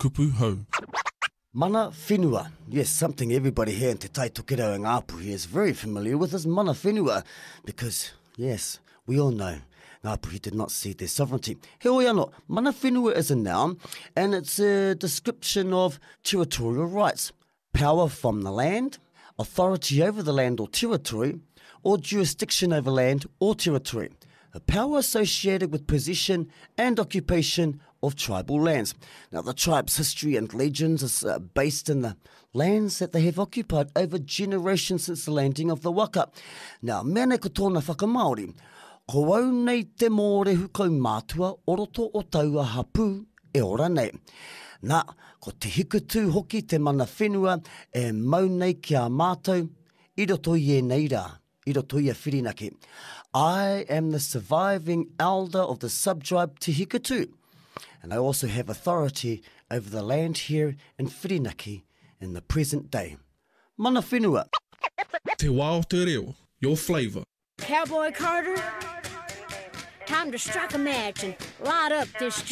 kupu hau. Mana whenua. Yes, something everybody here in Te Tai Tokerau and Ngāpuhi is very familiar with is mana whenua. Because, yes, we all know Ngāpuhi did not cede their sovereignty. He oi anō, mana whenua is a noun and it's a description of territorial rights. Power from the land, authority over the land or territory, or jurisdiction over land or territory. A power associated with possession and occupation of tribal lands. Now, the tribe's history and legends is based in the lands that they have occupied over generations since the landing of the waka. Now, mea nei ko tōna whakamaori, ko au nei te mōrehu kau mātua oroto o taua hapu e ora nei. Nā, ko te hikutu hoki te mana whenua e mau nei ki a mātou, I roto I e nei rā, I roto I a whirinaki. I am the surviving elder of the subtribe Te Hikutu, and I also have authority over the land here in Whirinaki in the present day. Mana whenua. Te wā o te reo, your flavour. Cowboy Carter, time to strike a match and light up this